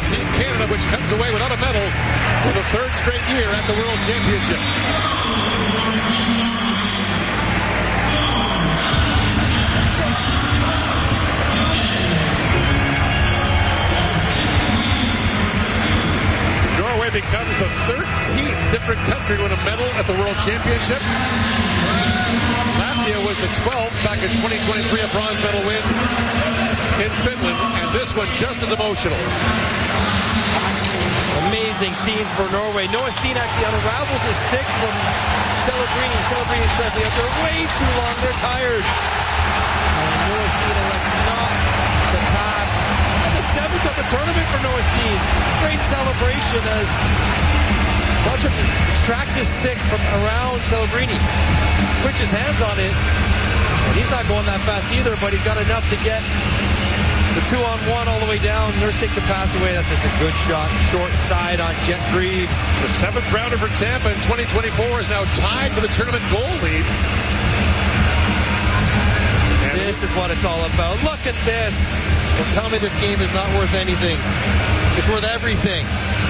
Team Canada, which comes away without a medal for the third straight year at the World Championship. Norway becomes the 13th different country to win a medal at the World Championship. Latvia was the 12th back in 2023, a bronze medal win in Finland, and this one just as emotional. Amazing scenes for Norway. Noah Steen actually unravels his stick from Celebrini. Celebrini's wrestling up there way too long. They're tired. And Noah Steen elects not to pass. That's the 7th of the tournament for Noah Steen. Great celebration as Butcher extracts his stick from around Celebrini. Switches hands on it. And he's not going that fast either, but he got enough to get the 2-on-1 all the way down. Nurse takes the pass away. That's just a good shot. Short side on Jet Greaves. The 7th rounder for Tampa in 2024 is now tied for the tournament goal lead. And this is what it's all about. Look at this. Well, tell me this game is not worth anything. It's worth everything.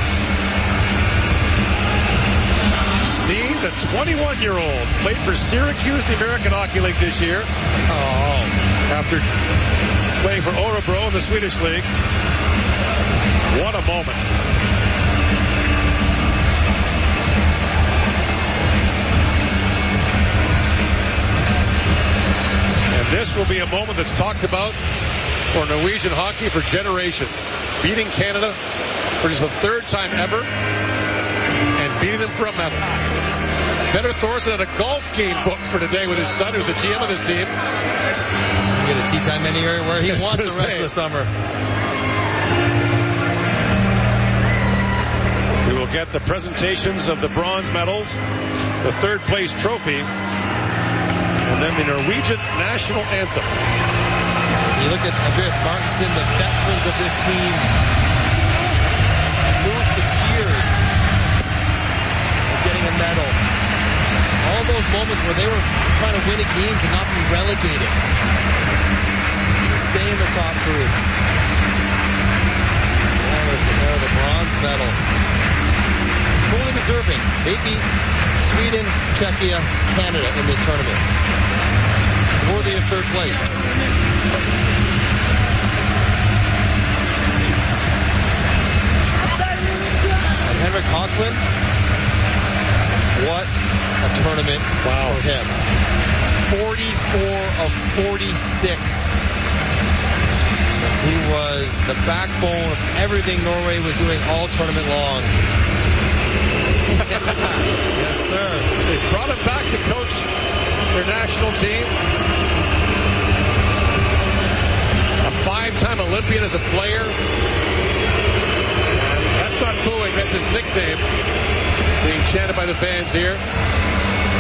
Steen, the 21-year-old, played for Syracuse, the American Hockey League this year. After playing for Örebro in the Swedish League. What a moment. And this will be a moment that's talked about for Norwegian hockey for generations. Beating Canada for just the 3rd time ever and beating them for a medal. Petter Thorson had a golf game booked for today with his son, who's the GM of this team. Get a tea time anywhere where he wants the rest of the summer. We will get the presentations of the bronze medals, the 3rd place trophy, and then the Norwegian national anthem. You look at Andreas Martinsen, the veterans of this team, moved to tears of getting a medal. All those moments where they were trying to win a game to not be relegated. Stay in the top group. There, the bronze medal. Totally deserving. They beat Sweden, Czechia, Canada in this tournament. It's worthy of 3rd place. And Henrik Haglund, what a tournament for him. 44 of 46. He was the backbone of everything Norway was doing all tournament long. Yes, sir. They brought him back to coach their national team. A 5-time Olympian as a player. That's not booing, that's his nickname being chanted by the fans here.